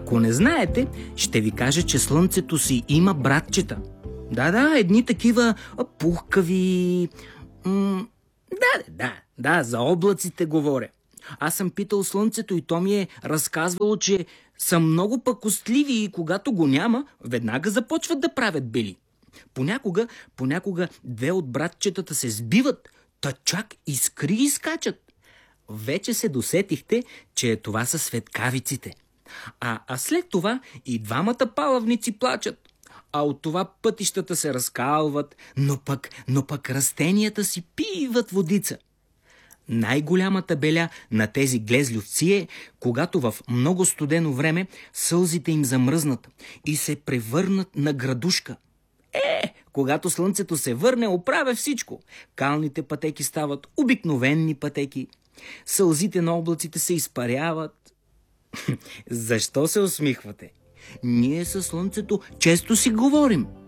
Ако не знаете, ще ви кажа, че Слънцето си има братчета. Да, едни такива пухкави... Да, за облаците говоря. Аз съм питал Слънцето и то ми е разказвало, че са много пакостливи и когато го няма, веднага започват да правят бели. Понякога две от братчетата се сбиват, та чак искри изкачат. Вече се досетихте, че това са светкавиците. А след това и двамата палавници плачат. А от това пътищата се разкалват, но пък растенията си пиват водица. Най-голямата беля на тези глезлювци е, когато в много студено време сълзите им замръзнат и се превърнат на градушка. Когато Слънцето се върне, оправя всичко. Калните пътеки стават обикновенни пътеки. Сълзите на облаците се изпаряват. Защо се усмихвате? Ние със Слънцето често си говорим.